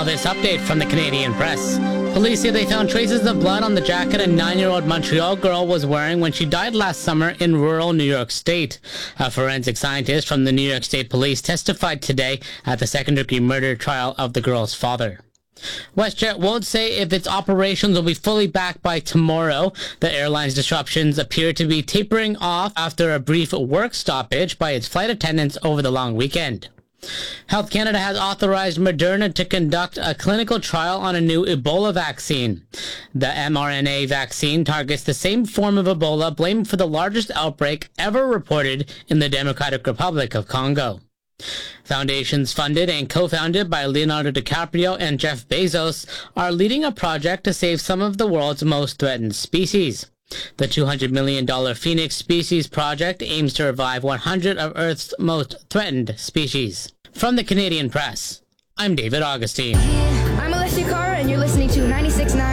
Now this update from the Canadian Press. Police say they found traces of blood on the jacket a 9-year-old Montreal girl was wearing when she died last summer in rural New York State. A forensic scientist from the New York State Police testified today at the second-degree murder trial of the girl's father. WestJet won't say if its operations will be fully back by tomorrow. The airline's disruptions appear to be tapering off after a brief work stoppage by its flight attendants over the long weekend. Health Canada has authorized Moderna to conduct a clinical trial on a new Ebola vaccine. The mRNA vaccine targets the same form of Ebola blamed for the largest outbreak ever reported in the Democratic Republic of Congo. Foundations funded and co-founded by Leonardo DiCaprio and Jeff Bezos are leading a project to save some of the world's most threatened species. The $200 million Phoenix Species Project aims to revive 100 of Earth's most threatened species. From the Canadian Press, I'm David Augustine. I'm Alessia Carr, and you're listening to 96.9